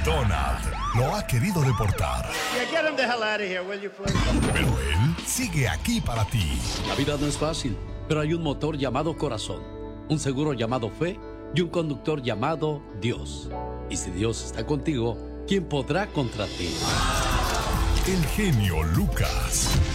Donald lo ha querido deportar. Pero él sigue aquí para ti. La vida no es fácil, pero hay un motor llamado corazón, un seguro llamado fe y un conductor llamado Dios. Y si Dios está contigo, ¿quién podrá contra ti? El genio Lucas.